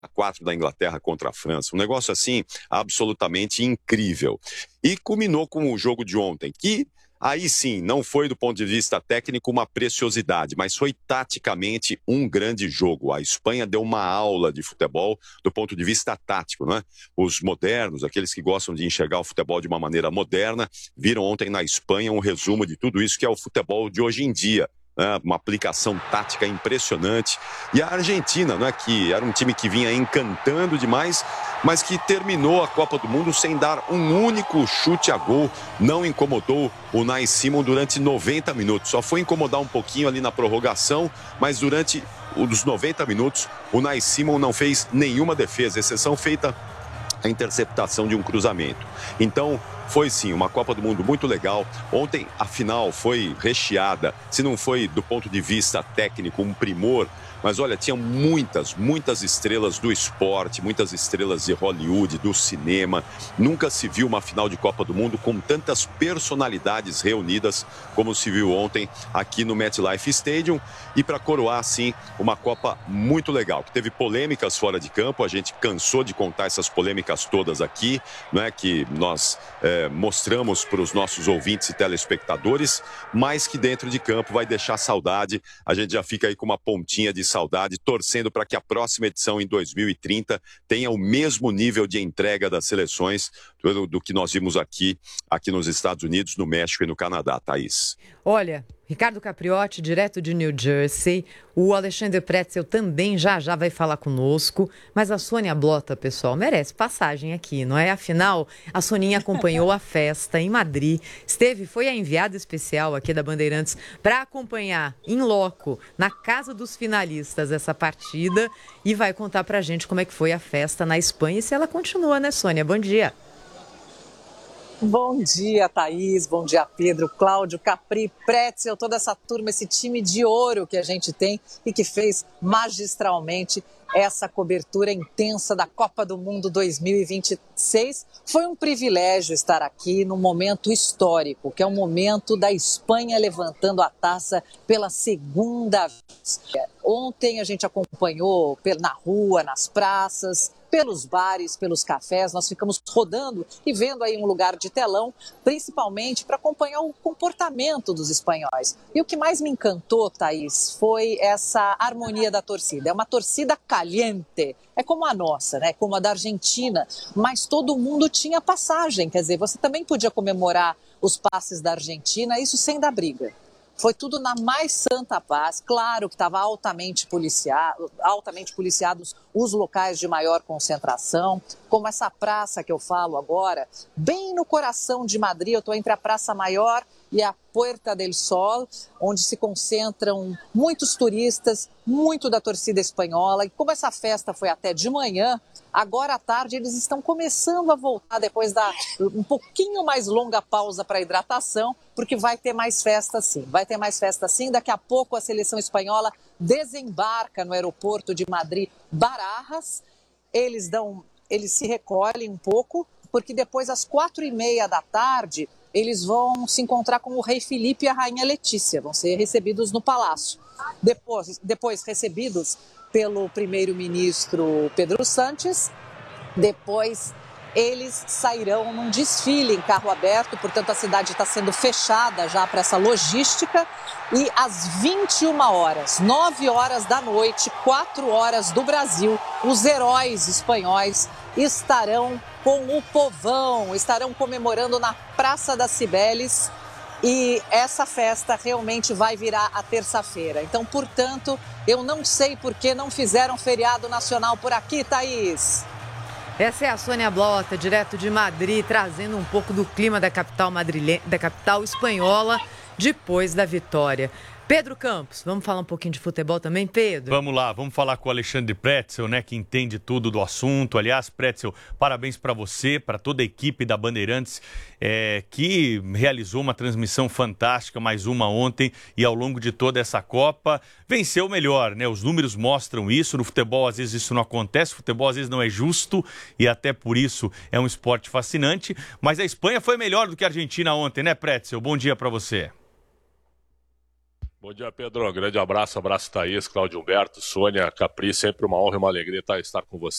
4 da Inglaterra contra a França. Um negócio assim absolutamente incrível. E culminou com o jogo de ontem, que aí sim, não foi do ponto de vista técnico uma preciosidade, mas foi taticamente um grande jogo. A Espanha deu uma aula de futebol do ponto de vista tático, não é? Os modernos, aqueles que gostam de enxergar o futebol de uma maneira moderna, viram ontem na Espanha um resumo de tudo isso que é o futebol de hoje em dia. Uma aplicação tática impressionante. E a Argentina, né, que era um time que vinha encantando demais, mas que terminou a Copa do Mundo sem dar um único chute a gol, não incomodou o Unai Simon durante 90 minutos. Só foi incomodar um pouquinho ali na prorrogação, mas durante os 90 minutos, o Unai Simon não fez nenhuma defesa, exceção feita a interceptação de um cruzamento. Então, foi sim uma Copa do Mundo muito legal. Ontem a final foi recheada, se não foi do ponto de vista técnico um primor, mas olha, tinham muitas estrelas do esporte, muitas estrelas de Hollywood, do cinema. Nunca se viu uma final de Copa do Mundo com tantas personalidades reunidas como se viu ontem aqui no MetLife Stadium. E para coroar, sim, uma Copa muito legal, que teve polêmicas fora de campo. A gente cansou de contar essas polêmicas todas aqui, não é, que nós mostramos para os nossos ouvintes e telespectadores, mas que dentro de campo vai deixar saudade. A gente já fica aí com uma pontinha de saudade, torcendo para que a próxima edição em 2030 tenha o mesmo nível de entrega das seleções do que nós vimos aqui nos Estados Unidos, no México e no Canadá, Thaís. Olha, Ricardo Capriotti, direto de New Jersey, o Alexandre Pretzel também já vai falar conosco, mas a Sônia Blota, pessoal, merece passagem aqui, não é? Afinal, a Soninha acompanhou a festa em Madrid, foi a enviada especial aqui da Bandeirantes para acompanhar em loco, na casa dos finalistas, essa partida e vai contar pra gente como é que foi a festa na Espanha e se ela continua, né, Sônia? Bom dia. Bom dia, Thaís, bom dia, Pedro, Cláudio, Capri, Pretzel, toda essa turma, esse time de ouro que a gente tem e que fez magistralmente essa cobertura intensa da Copa do Mundo 2026. Foi um privilégio estar aqui num momento histórico, que é o momento da Espanha levantando a taça pela segunda vez. Ontem a gente acompanhou na rua, nas praças, pelos bares, pelos cafés, nós ficamos rodando e vendo aí um lugar de telão, principalmente para acompanhar o comportamento dos espanhóis. E o que mais me encantou, Thaís, foi essa harmonia da torcida. É uma torcida caliente, é como a nossa, né? Como a da Argentina, mas todo mundo tinha passagem, quer dizer, você também podia comemorar os passes da Argentina, isso sem dar briga. Foi tudo na mais santa paz. Claro que estava altamente policiados os locais de maior concentração, como essa praça que eu falo agora, bem no coração de Madrid. Eu estou entre a Praça Maior e a Puerta del Sol, onde se concentram muitos turistas, muito da torcida espanhola. E como essa festa foi até de manhã, agora à tarde eles estão começando a voltar depois da um pouquinho mais longa pausa para hidratação, porque vai ter mais festa sim. Vai ter mais festa sim. Daqui a pouco a seleção espanhola desembarca no aeroporto de Madrid Barajas. Eles se recolhem um pouco, porque depois às 4h30 da tarde eles vão se encontrar com o rei Felipe e a rainha Letícia, vão ser recebidos no palácio. Depois recebidos pelo primeiro-ministro Pedro Sánchez, depois eles sairão num desfile em carro aberto, portanto a cidade está sendo fechada já para essa logística, e às 21 horas, 9 horas da noite, 4 horas do Brasil, os heróis espanhóis estarão com o povão, estarão comemorando na Praça das Cibeles, e essa festa realmente vai virar a terça-feira. Então, portanto, eu não sei por que não fizeram feriado nacional por aqui, Thaís. Essa é a Sônia Blota, direto de Madrid, trazendo um pouco do clima da capital espanhola depois da vitória. Pedro Campos, vamos falar um pouquinho de futebol também, Pedro? Vamos lá, vamos falar com o Alexandre Pretzel, né, que entende tudo do assunto. Aliás, Pretzel, parabéns para você, para toda a equipe da Bandeirantes, que realizou uma transmissão fantástica, mais uma ontem, e ao longo de toda essa Copa, venceu o melhor, né? Os números mostram isso. No futebol, às vezes, isso não acontece, o futebol, às vezes, não é justo, e até por isso é um esporte fascinante. Mas a Espanha foi melhor do que a Argentina ontem, né, Pretzel? Bom dia para você. Bom dia, Pedro. Grande abraço, Thaís, Cláudio Humberto, Sônia, Capri. Sempre uma honra e uma alegria estar com você.